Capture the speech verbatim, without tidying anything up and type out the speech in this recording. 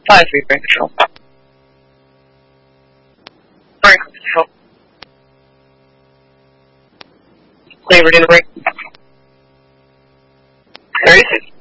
Five three, brain control. Brain control. Flavored in the brain. thirty-six.